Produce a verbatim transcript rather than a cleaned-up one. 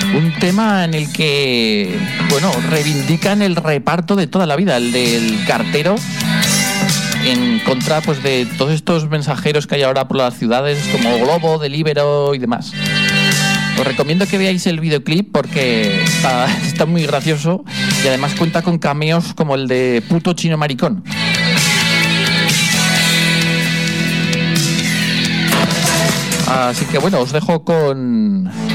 Un tema en el que, bueno, reivindican el reparto de toda la vida, el del cartero, en contra pues de todos estos mensajeros que hay ahora por las ciudades como Globo, Deliveroo y demás. Os recomiendo que veáis el videoclip porque está, está muy gracioso y además cuenta con cameos como el de Puto Chino Maricón. Así que bueno, os dejo con